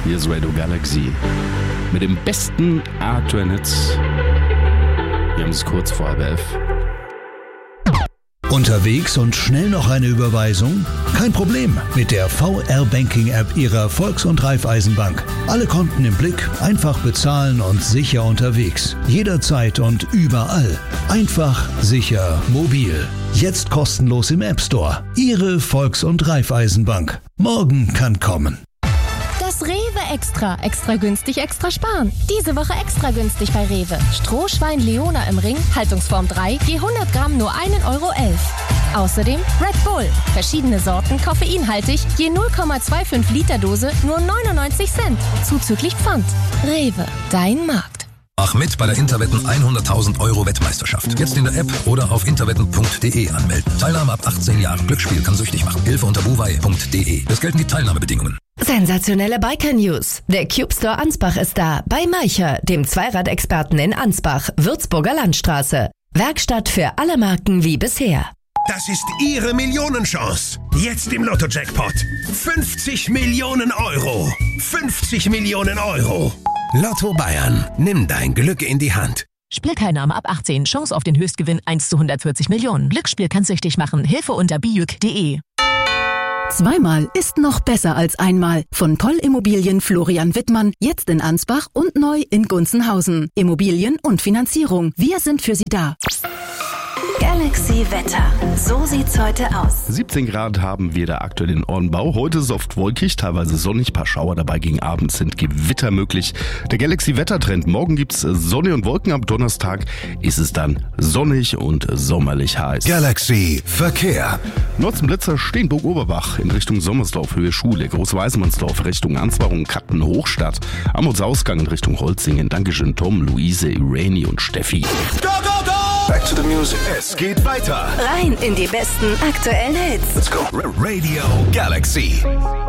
Hier ist Radio Galaxy mit dem besten aktuellen Hits. Wir haben es kurz vor 11:30. Unterwegs und schnell noch eine Überweisung? Kein Problem mit der VR-Banking-App Ihrer Volks- und Raiffeisenbank. Alle Konten im Blick, einfach bezahlen und sicher unterwegs. Jederzeit und überall. Einfach, sicher, mobil. Jetzt kostenlos im App Store. Ihre Volks- und Raiffeisenbank. Morgen kann kommen. Das Rewe Extra. Extra günstig, extra sparen. Diese Woche extra günstig bei Rewe. Strohschwein Leona im Ring, Haltungsform 3, je 100 Gramm nur 1,11 Euro. Außerdem Red Bull. Verschiedene Sorten, koffeinhaltig, je 0,25 Liter Dose, nur 99 Cent. Zuzüglich Pfand. Rewe, dein Markt. Mach mit bei der Interwetten 100.000 Euro Wettmeisterschaft. Jetzt in der App oder auf interwetten.de anmelden. Teilnahme ab 18 Jahren. Glücksspiel kann süchtig machen. Hilfe unter buwei.de. Es gelten die Teilnahmebedingungen. Sensationelle Biker-News. Der Cube Store Ansbach ist da. Bei Maicher, dem Zweiradexperten in Ansbach, Würzburger Landstraße. Werkstatt für alle Marken wie bisher. Das ist Ihre Millionenchance. Jetzt im Lotto-Jackpot. 50 Millionen Euro. 50 Millionen Euro. Lotto Bayern. Nimm dein Glück in die Hand. Spielteilnahme ab 18. Chance auf den Höchstgewinn 1:140 Millionen. Glücksspiel kann süchtig machen. Hilfe unter biüc.de. Zweimal ist noch besser als einmal. Von Poll Immobilien Florian Wittmann, jetzt in Ansbach und neu in Gunzenhausen. Immobilien und Finanzierung. Wir sind für Sie da. Galaxy Wetter. So sieht's heute aus. 17 Grad haben wir da aktuell in Ornbau. Heute ist es oft wolkig, teilweise sonnig, paar Schauer dabei. Gegen Abend sind Gewitter möglich. Der Galaxy Wettertrend. Morgen gibt's Sonne und Wolken. Ab Donnerstag ist es dann sonnig und sommerlich heiß. Galaxy Verkehr. Notzenblitzer Steenburg-Oberbach in Richtung Sommersdorf, Höhe Schule. Großweißmannsdorf Richtung Ansbach und Katten-Hochstadt. Amundsausgang in Richtung Holzingen. Dankeschön Tom, Luise, Irene und Steffi. Go, go, go! Back to the music. Es geht weiter. Rein in die besten aktuellen Hits. Let's go. Radio Galaxy.